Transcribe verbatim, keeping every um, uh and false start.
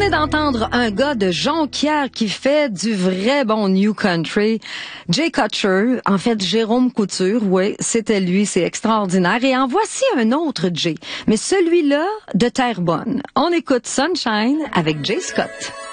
venez d'entendre un gars de Jonquière qui fait du vrai bon New Country. Jay Kutcher, en fait Jérôme Couture, oui, c'était lui, c'est extraordinaire. Et en voici un autre Jay, mais celui-là de Terrebonne. On écoute Sunshine avec Jay Scott.